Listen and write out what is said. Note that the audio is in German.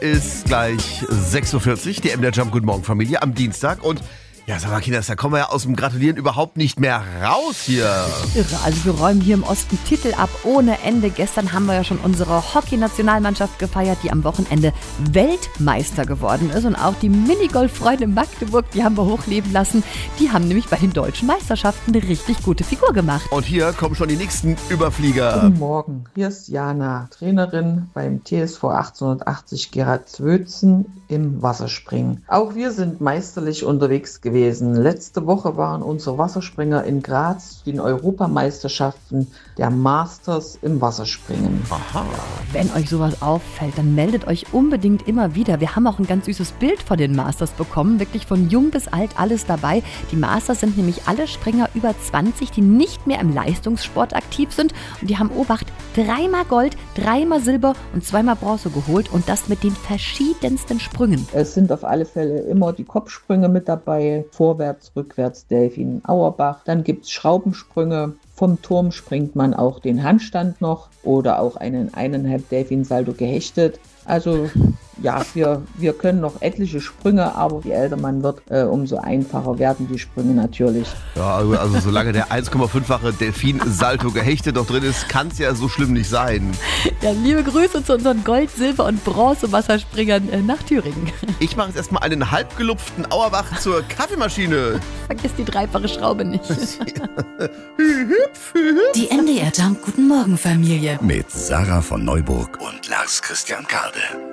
Ist gleich 6.40 Uhr, die MDR Jump Guten Morgen Familie am Dienstag. Und ja, sag mal, Kinders, da kommen wir ja aus dem Gratulieren überhaupt nicht mehr raus hier. Irre, also wir räumen hier im Osten Titel ab ohne Ende. Gestern haben wir ja schon unsere Hockey-Nationalmannschaft gefeiert, die am Wochenende Weltmeister geworden ist. Und auch die Minigolf-Freunde Magdeburg, die haben wir hochleben lassen. Die haben nämlich bei den deutschen Meisterschaften eine richtig gute Figur gemacht. Und hier kommen schon die nächsten Überflieger. Guten Morgen, hier ist Jana, Trainerin beim TSV 1880 Gerhard Zwötzen im Wasserspringen. Auch wir sind meisterlich unterwegs gewesen. Letzte Woche waren unsere Wasserspringer in Graz zu den Europameisterschaften der Masters im Wasserspringen. Aha. Wenn euch sowas auffällt, dann meldet euch unbedingt immer wieder. Wir haben auch ein ganz süßes Bild von den Masters bekommen. Wirklich von jung bis alt alles dabei. Die Masters sind nämlich alle Springer über 20, die nicht mehr im Leistungssport aktiv sind. Und die haben, Obacht, 3-mal Gold, 3-mal Silber und 2-mal Bronze geholt. Und das mit den verschiedensten Sprüngen. Es sind auf alle Fälle immer die Kopfsprünge mit dabei. Vorwärts, rückwärts, Delfin, Auerbach. Dann gibt es Schraubensprünge. Vom Turm springt man auch den Handstand noch oder auch einen 1,5 Delfin Salto gehechtet. Also ja, wir können noch etliche Sprünge, aber je älter man wird, umso einfacher werden die Sprünge natürlich. Ja, also solange der 1,5-fache Delfin-Salto gehechtet noch drin ist, kann es ja so schlimm nicht sein. Ja, liebe Grüße zu unseren Gold-, Silber- und Bronze-Wasserspringern nach Thüringen. Ich mache jetzt erstmal einen halbgelupften Auerbach zur Kaffeemaschine. Vergiss die dreifache Schraube nicht. Die MDR Jump Guten Morgen Familie. Mit Sarah von Neuburg und Lars Christian Karde.